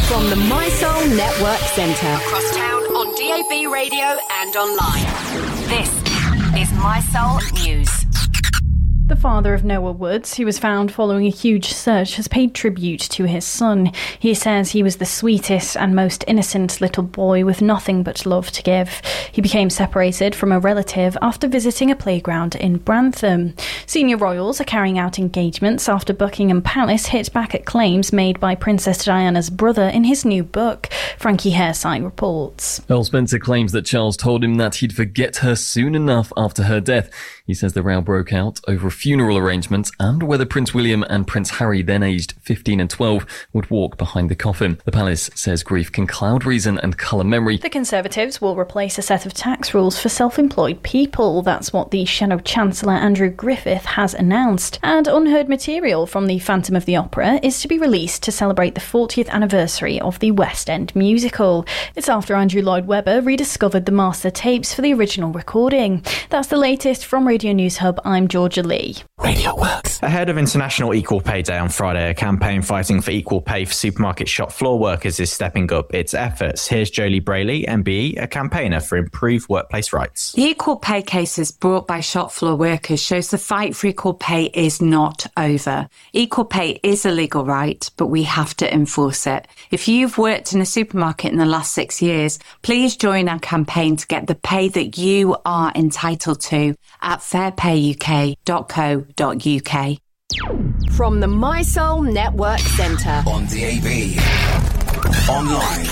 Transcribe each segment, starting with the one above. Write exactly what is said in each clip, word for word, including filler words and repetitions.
From the My Soul Network Centre. Across town on D A B radio and online. This is My Soul News. The father of Noah Woods, who was found following a huge search, has paid tribute to his son. He says he was the sweetest and most innocent little boy with nothing but love to give. He became separated from a relative after visiting a playground in Brantham. Senior royals are carrying out engagements after Buckingham Palace hit back at claims made by Princess Diana's brother in his new book. Frankie Hairside reports. Earl Spencer claims that Charles told him that he'd forget her soon enough after her death. He says the row broke out over a funeral arrangements and whether Prince William and Prince Harry, then aged fifteen and twelve, would walk behind the coffin. The palace says grief can cloud reason and colour memory. The Conservatives will replace a set of tax rules for self-employed people. That's what the Shadow Chancellor Andrew Griffith has announced. And unheard material from the Phantom of the Opera is to be released to celebrate the fortieth anniversary of the West End musical. It's after Andrew Lloyd Webber rediscovered the master tapes for the original recording. That's the latest from Radio News Hub. I'm Georgia Lee. Radio Works. Ahead of International Equal Pay Day on Friday, a campaign fighting for equal pay for supermarket shop floor workers is stepping up its efforts. Here's Jolie Brayley, M B E, a campaigner for improved workplace rights. The equal pay cases brought by shop floor workers shows the fight for equal pay is not over. Equal pay is a legal right, but we have to enforce it. If you've worked in a supermarket in the last six years, please join our campaign to get the pay that you are entitled to at fair pay U K dot co dot U K. From the My Soul Network Centre. On D A B, online,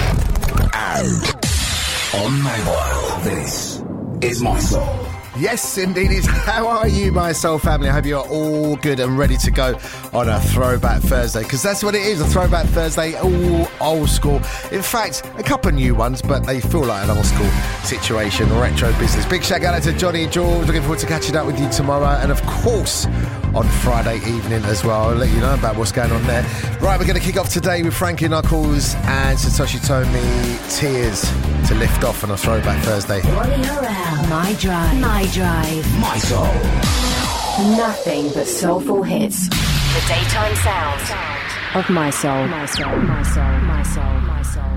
and on mobile. This is My Soul. Yes, indeed. It's how are you, My Soul family? I hope you're all good and ready to go on a Throwback Thursday, because that's what it is, a Throwback Thursday, all old school. In fact, a couple of new ones, but they feel like an old school situation, retro business. Big shout out to Johnny and George. Looking forward to catching up with you tomorrow, and of course on Friday evening as well. I'll let you know about what's going on there. Right, we're going to kick off today with Frankie Knuckles and Satoshi Tomi, Tears to lift off on a Throwback Thursday. Rolling around my drive, my drive, My Soul. Nothing but soulful hits. The daytime sound of My Soul, My Soul, My Soul, My Soul, My Soul.